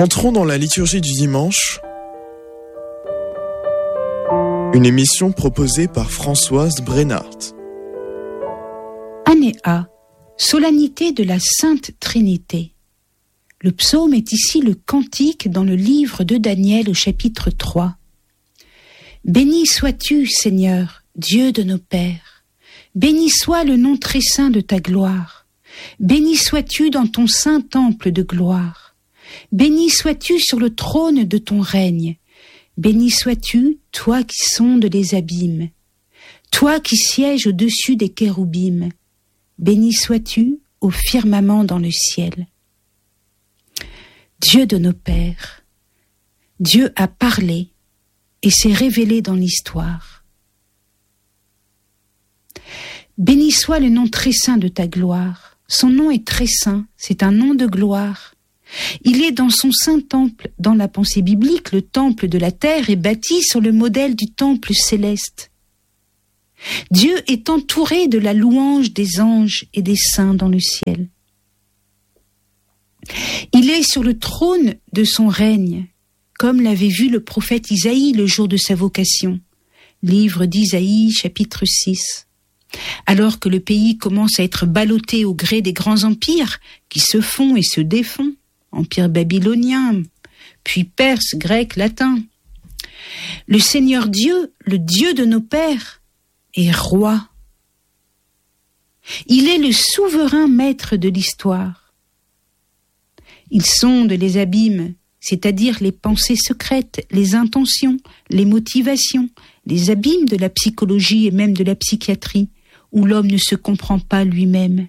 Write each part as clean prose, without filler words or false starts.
Entrons dans la liturgie du dimanche, une émission proposée par Françoise Brennart. Année A, solennité de la Sainte Trinité. Le psaume est ici le cantique dans le livre de Daniel au chapitre 3. Béni sois-tu, Seigneur, Dieu de nos pères. Béni soit le nom très saint de ta gloire. Béni sois-tu dans ton saint temple de gloire. Béni sois-tu sur le trône de ton règne. Béni sois-tu, toi qui sondes les abîmes. Toi qui sièges au-dessus des kéroubim. Béni sois-tu au firmament dans le ciel. Dieu de nos pères, Dieu a parlé et s'est révélé dans l'histoire. Béni soit le nom très saint de ta gloire. Son nom est très saint, c'est un nom de gloire. Il est dans son saint temple. Dans la pensée biblique, le temple de la terre est bâti sur le modèle du temple céleste. Dieu est entouré de la louange des anges et des saints dans le ciel. Il est sur le trône de son règne, comme l'avait vu le prophète Isaïe le jour de sa vocation. Livre d'Isaïe, chapitre 6. Alors que le pays commence à être ballotté au gré des grands empires qui se font et se défont, empire babylonien, puis perse, grec, latin. Le Seigneur Dieu, le Dieu de nos pères, est roi. Il est le souverain maître de l'histoire. Il sonde les abîmes, c'est-à-dire les pensées secrètes, les intentions, les motivations, les abîmes de la psychologie et même de la psychiatrie, où l'homme ne se comprend pas lui-même.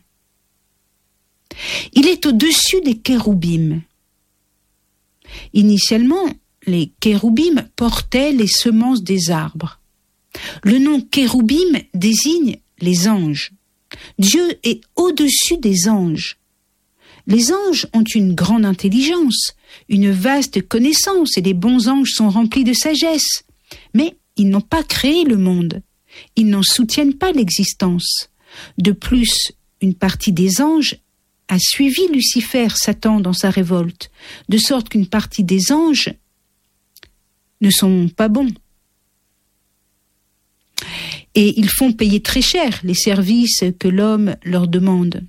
Il est au-dessus des kéroubim. Initialement, les kéroubim portaient les semences des arbres. Le nom kéroubim désigne les anges. Dieu est au-dessus des anges. Les anges ont une grande intelligence, une vaste connaissance et les bons anges sont remplis de sagesse. Mais ils n'ont pas créé le monde. Ils n'en soutiennent pas l'existence. De plus, une partie des anges a suivi Lucifer, Satan, dans sa révolte, de sorte qu'une partie des anges ne sont pas bons. Et ils font payer très cher les services que l'homme leur demande.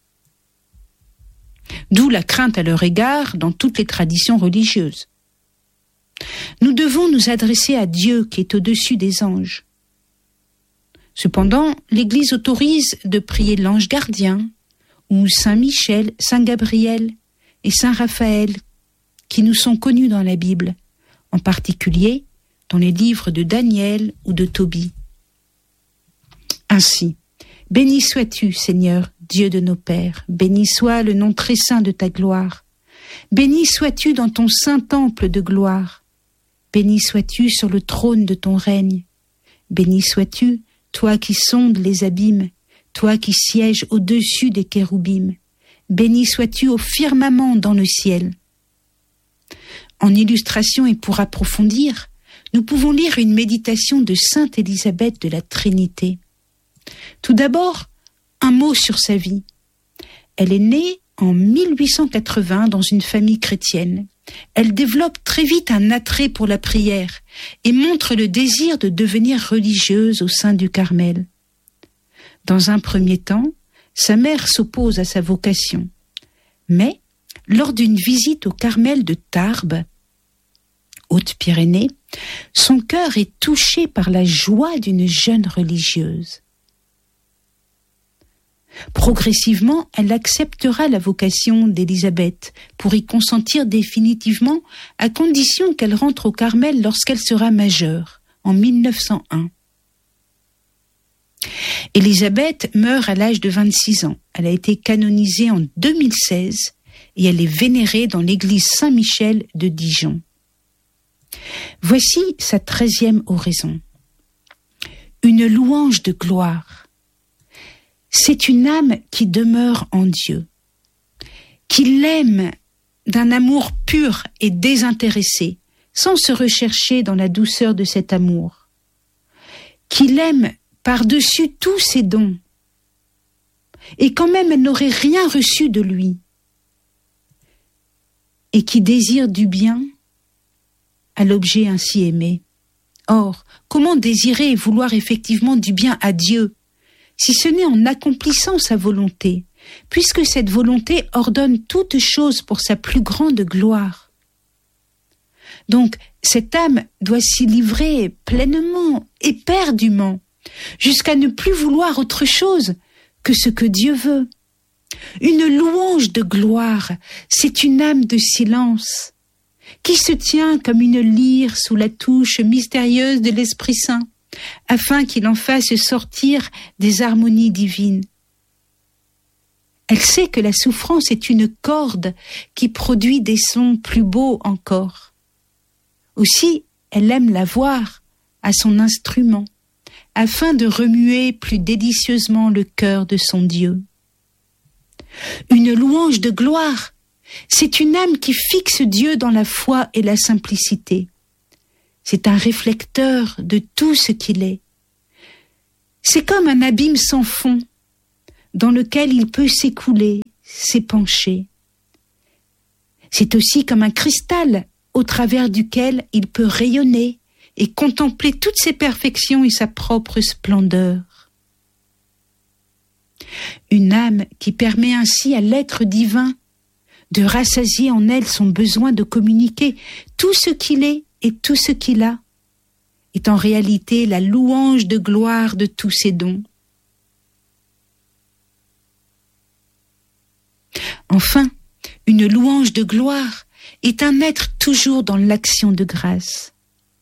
D'où la crainte à leur égard dans toutes les traditions religieuses. Nous devons nous adresser à Dieu qui est au-dessus des anges. Cependant, l'Église autorise de prier l'ange gardien, ou Saint Michel, Saint Gabriel et Saint Raphaël, qui nous sont connus dans la Bible, en particulier dans les livres de Daniel ou de Tobie. Ainsi, béni sois-tu, Seigneur, Dieu de nos pères, béni soit le nom très saint de ta gloire, béni sois-tu dans ton saint temple de gloire, béni sois-tu sur le trône de ton règne, béni sois-tu, toi qui sondes les abîmes, toi qui sièges au-dessus des kéroubim, béni sois-tu au firmament dans le ciel. En illustration et pour approfondir, nous pouvons lire une méditation de Sainte Élisabeth de la Trinité. Tout d'abord, un mot sur sa vie. Elle est née en 1880 dans une famille chrétienne. Elle développe très vite un attrait pour la prière et montre le désir de devenir religieuse au sein du Carmel. Dans un premier temps, sa mère s'oppose à sa vocation. Mais, lors d'une visite au Carmel de Tarbes, Haute-Pyrénées, son cœur est touché par la joie d'une jeune religieuse. Progressivement, elle acceptera la vocation d'Élisabeth pour y consentir définitivement à condition qu'elle rentre au Carmel lorsqu'elle sera majeure, en 1901. Élisabeth meurt à l'âge de 26 ans. Elle a été canonisée en 2016 et elle est vénérée dans l'église Saint-Michel de Dijon. Voici sa 13e oraison. Une louange de gloire. C'est une âme qui demeure en Dieu, qui l'aime d'un amour pur et désintéressé, sans se rechercher dans la douceur de cet amour, qui l'aime par-dessus tous ses dons, et quand même elle n'aurait rien reçu de lui. et qui désire du bien à l'objet ainsi aimé. Or, comment désirer et vouloir effectivement du bien à Dieu, si ce n'est en accomplissant sa volonté, puisque cette volonté ordonne toutes choses pour sa plus grande gloire. Donc, cette âme doit s'y livrer pleinement, éperdument, jusqu'à ne plus vouloir autre chose que ce que Dieu veut. Une louange de gloire, c'est une âme de silence, qui se tient comme une lyre sous la touche mystérieuse de l'Esprit Saint, afin qu'il en fasse sortir des harmonies divines. Elle sait que la souffrance est une corde qui produit des sons plus beaux encore. Aussi, elle aime la voir à son instrument, afin de remuer plus délicieusement le cœur de son Dieu. Une louange de gloire, c'est une âme qui fixe Dieu dans la foi et la simplicité. C'est un réflecteur de tout ce qu'il est. C'est comme un abîme sans fond, dans lequel il peut s'écouler, s'épancher. C'est aussi comme un cristal au travers duquel il peut rayonner et contempler toutes ses perfections et sa propre splendeur. Une âme qui permet ainsi à l'être divin de rassasier en elle son besoin de communiquer tout ce qu'il est et tout ce qu'il a, est en réalité la louange de gloire de tous ses dons. Enfin, une louange de gloire est un être toujours dans l'action de grâce.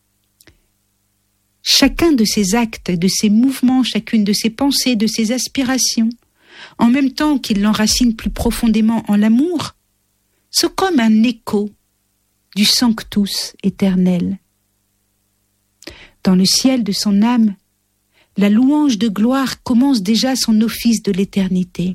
Chacun de ses actes, de ses mouvements, chacune de ses pensées, de ses aspirations, en même temps qu'il l'enracine plus profondément en l'amour, sont comme un écho du Sanctus éternel. Dans le ciel de son âme, la louange de gloire commence déjà son office de l'éternité.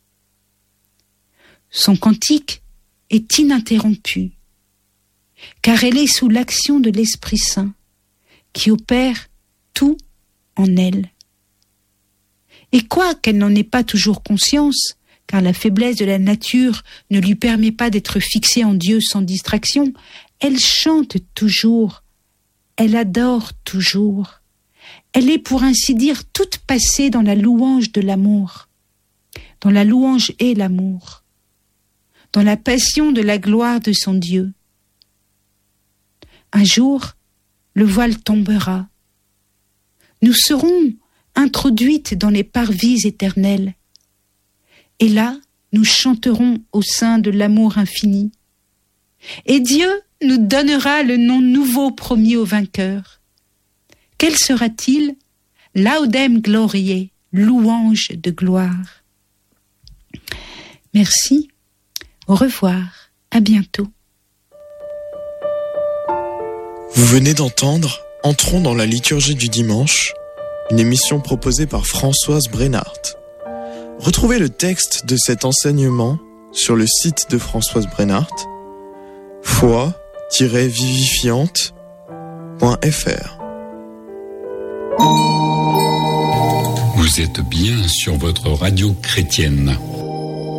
Son cantique est ininterrompu, car elle est sous l'action de l'Esprit Saint, qui opère tout en elle. Et quoiqu'elle n'en ait pas toujours conscience, car la faiblesse de la nature ne lui permet pas d'être fixée en Dieu sans distraction, elle chante toujours, elle adore toujours. Elle est pour ainsi dire toute passée dans la louange de l'amour, dans la louange et l'amour, dans la passion de la gloire de son Dieu. Un jour, le voile tombera. Nous serons introduites dans les parvis éternels. Et là, nous chanterons au sein de l'amour infini. Et Dieu nous donnera le nom nouveau promis au vainqueur. Quel sera-t-il? Laudem gloriae, louange de gloire. Merci, au revoir, à bientôt. Vous venez d'entendre Entrons dans la liturgie du dimanche, une émission proposée par Françoise Brennart. Retrouvez le texte de cet enseignement sur le site de Françoise Brennart, foi-vivifiante.fr. Vous êtes bien sur votre radio chrétienne.